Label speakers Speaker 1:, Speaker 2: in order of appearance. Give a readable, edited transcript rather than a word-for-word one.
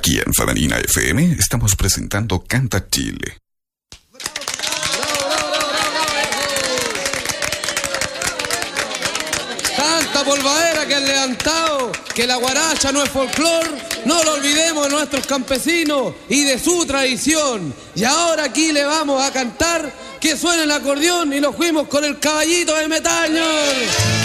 Speaker 1: Aquí en Femenina FM estamos presentando Canta Chile.
Speaker 2: Tanta polvadera que han levantado, que la guaracha no es folclor, no lo olvidemos de nuestros campesinos y de su tradición. Y ahora aquí le vamos a cantar que suene el acordeón y nos fuimos con el caballito de Metaño.